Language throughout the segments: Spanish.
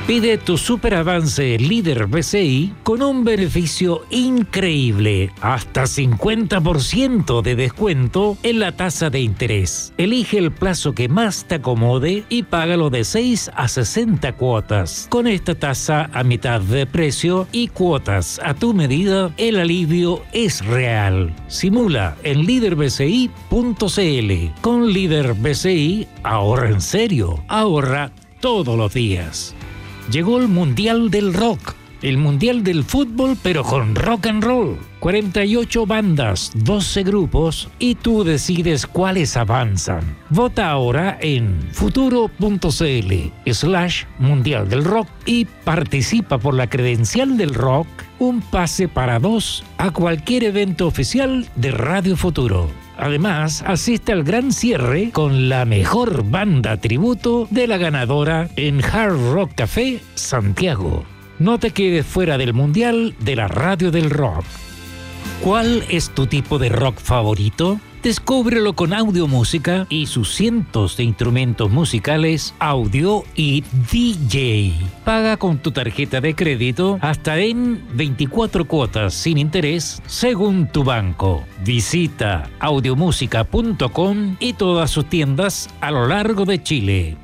Pide tu super avance líder BCI con un beneficio increíble, hasta 50% de descuento en la tasa de interés. Elige el plazo que más te acomode y págalo de 6 a 60 cuotas. Con esta tasa a mitad de precio y cuotas a tu medida, el alivio es real. Simula en liderbci.cl. Con Líder BCI, ahorra en serio, ahorra todos los días. Llegó el Mundial del Rock, el Mundial del Fútbol, pero con rock and roll. 48 bandas, 12 grupos y tú decides cuáles avanzan. Vota ahora en futuro.cl/Mundial del Rock y participa por la credencial del rock, un pase para 2 a cualquier evento oficial de Radio Futuro. Además, asiste al gran cierre con la mejor banda tributo de la ganadora en Hard Rock Café Santiago. No te quedes fuera del Mundial de la Radio del Rock. ¿Cuál es tu tipo de rock favorito? Descúbrelo con Audio Música y sus cientos de instrumentos musicales, audio y DJ. Paga con tu tarjeta de crédito hasta en 24 cuotas sin interés según tu banco. Visita audiomusica.com y todas sus tiendas a lo largo de Chile.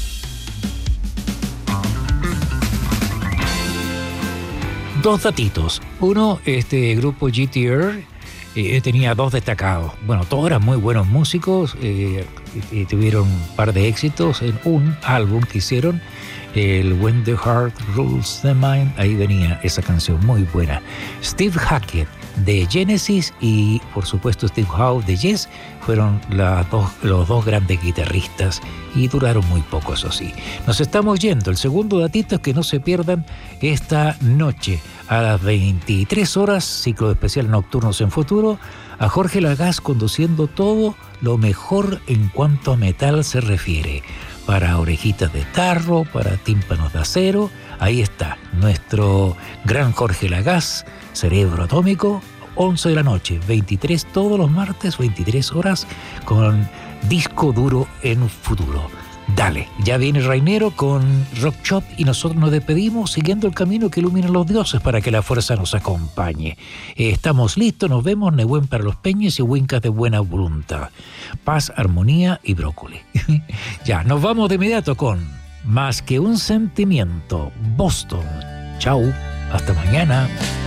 Dos datitos. Uno, este grupo GTR tenía 2 destacados. Bueno, todos eran muy buenos músicos, tuvieron un par de éxitos en un álbum que hicieron, el When the Heart Rules the Mind. Ahí venía esa canción muy buena. Steve Hackett de Genesis y por supuesto Steve Howe de Yes fueron los dos grandes guitarristas y duraron muy poco, eso sí. Nos estamos yendo. El segundo datito es que no se pierdan esta noche a las 23 horas, ciclo especial Nocturnos en Futuro, a Jorge Lagaz conduciendo todo lo mejor en cuanto a metal se refiere. Para orejitas de tarro, para tímpanos de acero, ahí está nuestro gran Jorge Lagaz, Cerebro Atómico, 11 de la noche, 23 todos los martes, 23 horas, con disco duro en futuro. Dale, ya viene Rainero con Rock Shop y nosotros nos despedimos siguiendo el camino que iluminan los dioses para que la fuerza nos acompañe. Estamos listos, nos vemos, Nehuen para los peñes y Wincas de buena voluntad. Paz, armonía y brócoli. Ya, nos vamos de inmediato con Más que un sentimiento, Boston. Chau, hasta mañana.